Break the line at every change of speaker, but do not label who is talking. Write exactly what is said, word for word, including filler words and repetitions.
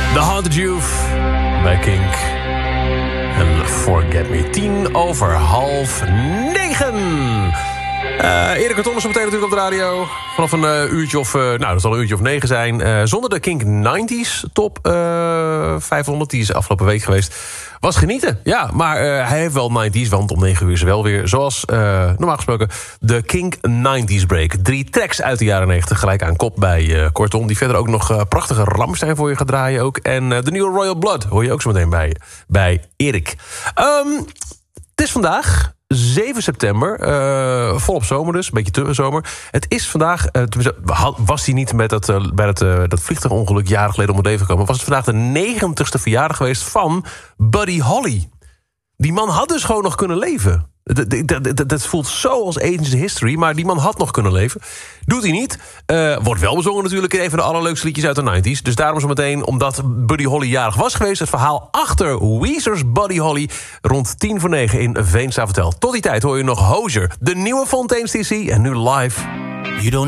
The Haunted Youth bij Kink. En Forget Me. Tien over half negen. Uh, Erik Thomas meteen natuurlijk op de radio. Vanaf een uh, uurtje of... Uh, nou, dat zal een uurtje of negen zijn. Uh, zonder de Kink nineties top uh, vijfhonderd. Die is afgelopen week geweest. Was genieten, ja. Maar uh, hij heeft wel nineties, want om negen uur is wel weer... zoals uh, normaal gesproken de Kink nineties Break. Drie tracks uit de jaren negentig gelijk aan kop bij uh, Kortom. Die verder ook nog uh, prachtige Rammstein voor je gaat draaien ook. En uh, de nieuwe Royal Blood hoor je ook zo meteen bij, bij Erik. Um, het is vandaag... zeven september, uh, volop zomer dus, een beetje te zomer. Het is vandaag, uh, was hij niet met dat, uh, bij dat, uh, dat vliegtuigongeluk jaren geleden om het leven gekomen... was het vandaag de negentigste verjaardag geweest van Buddy Holly. Die man had dus gewoon nog kunnen leven. Dat, dat, dat, dat voelt zo als ancient history, maar die man had nog kunnen leven. Doet hij niet. Uh, wordt wel bezongen natuurlijk in een van de allerleukste liedjes uit de nineties. Dus daarom zo meteen, omdat Buddy Holly jarig was geweest... het verhaal achter Weezer's Buddy Holly... rond tien voor negen in Veenstra verteld. Tot die tijd hoor je nog Hozier, de nieuwe Fontaine's D C en nu live.
You don't